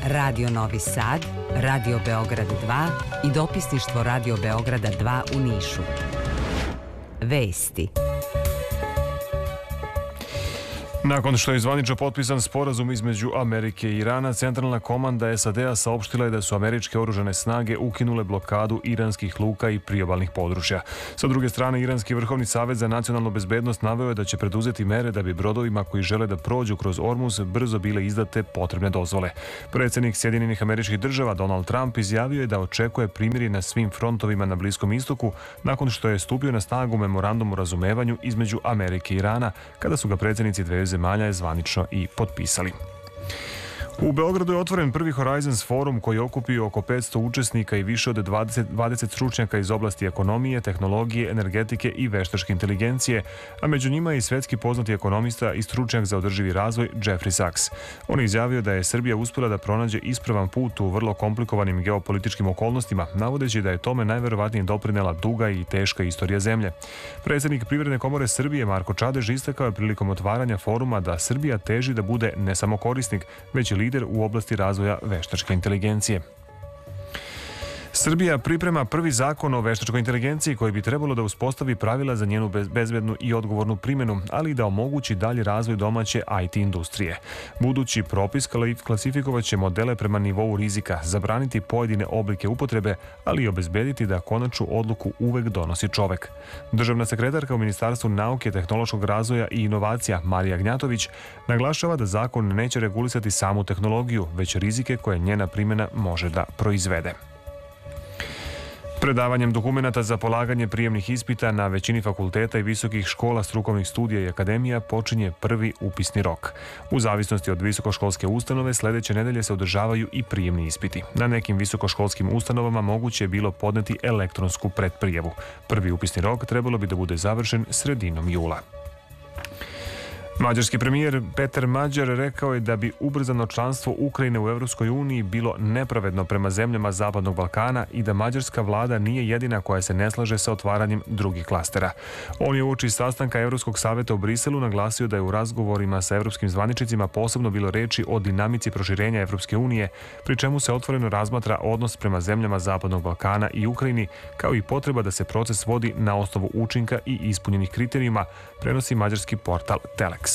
Radio Novi Sad, Radio Beograd 2 i dopisništvo Radio Beograda 2 u Nišu. Vesti. Nakon što je zvanično potpisan sporazum između Amerike i Irana, centralna komanda SAD-a saopštila je da su američke oružane snage ukinule blokadu iranskih luka i priobalnih područja. Sa druge strane, Iranski vrhovni savet za nacionalnu bezbednost naveo je da će preduzeti mere da bi brodovima koji žele da prođu kroz Ormuz brzo bile izdate potrebne dozvole. Predsjednik Sjedinjenih Američkih Država Donald Trump izjavio je da očekuje primirje na svim frontovima na Bliskom istoku nakon što je stupio na snagu memorandum o razumevanju između Amerike i Irana, kada su ga predsjednici dveju zemalja je zvanično i potpisali. U Beogradu je otvoren prvi Horizons forum koji je okupio oko 500 učesnika i više od 20 stručnjaka iz oblasti ekonomije, tehnologije, energetike i veštačke inteligencije, a među njima je i svetski poznati ekonomista i stručnjak za održivi razvoj Jeffrey Sachs. On je izjavio da je Srbija uspjela da pronađe ispravan put u vrlo komplikovanim geopolitičkim okolnostima, navodeći da je tome najverovatnije doprinela duga i teška istorija zemlje. Predsjednik Privredne komore Srbije Marko Čadež istakao je prilikom otvaranja foruma da Srbija teži da bude ne samo korisnik, već i lider u oblasti razvoja veštačke inteligencije. Srbija priprema prvi zakon o veštačkoj inteligenciji koji bi trebalo da uspostavi pravila za njenu bezbednu i odgovornu primjenu, ali i da omogući dalji razvoj domaće IT industrije. Budući propis klasifikovat će modele prema nivou rizika, zabraniti pojedine oblike upotrebe, ali i obezbediti da konačnu odluku uvek donosi čovek. Državna sekretarka u Ministarstvu nauke, tehnološkog razvoja i inovacija Marija Gnjatović naglašava da zakon neće regulisati samu tehnologiju, već rizike koje njena primjena može da proizvede. Predavanjem dokumenata za polaganje prijemnih ispita na većini fakulteta i visokih škola, strukovnih studija i akademija počinje prvi upisni rok. U zavisnosti od visokoškolske ustanove, sljedeće nedelje se održavaju i prijemni ispiti. Na nekim visokoškolskim ustanovama moguće je bilo podneti elektronsku pretprijavu. Prvi upisni rok trebalo bi da bude završen sredinom jula. Mađarski premijer Peter Mađar rekao je da bi ubrzano članstvo Ukrajine u Evropskoj uniji bilo nepravedno prema zemljama Zapadnog Balkana i da mađarska vlada nije jedina koja se ne slaže sa otvaranjem drugih klastera. On je uoči sastanka Evropskog saveta u Briselu naglasio da je u razgovorima sa evropskim zvaničnicima posebno bilo reči o dinamici proširenja Evropske unije, pri čemu se otvoreno razmatra odnos prema zemljama Zapadnog Balkana i Ukrajini, kao i potreba da se proces vodi na osnovu učinka i ispunjenih kriterijuma, prenosi mađarski portal Telex.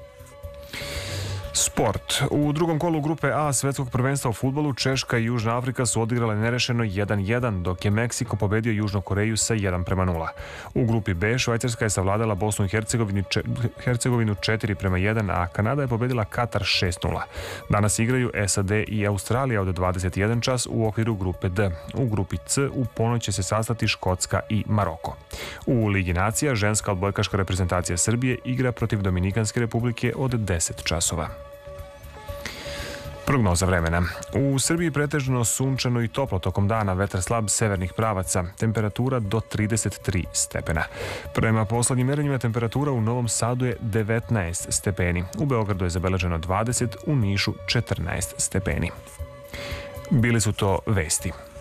Sport. U drugom kolu grupe A svetskog prvenstva u fudbalu Češka i Južna Afrika su odigrale nerešeno 1:1, dok je Meksiko pobedio Južnu Koreju sa 1:0. U grupi B Švajcarska je savladala Bosnu i Hercegovinu 4:1, a Kanada je pobedila Katar 6:0. Danas igraju SAD i Australija od 21 čas u okviru grupe D. U grupi C u ponoć će se sastati Škotska i Maroko. U Ligi nacija ženska odbojkaška reprezentacija Srbije igra protiv Dominikanske republike od 10 časova. Prognoza vremena. U Srbiji pretežno sunčano i toplo tokom dana, vetar slab severnih pravaca, temperatura do 33 stepena. Prema poslednjim merenjima temperatura u Novom Sadu je 19 stepeni. U Beogradu je zabeleženo 20, u Nišu 14 stepeni. Bili su to vesti.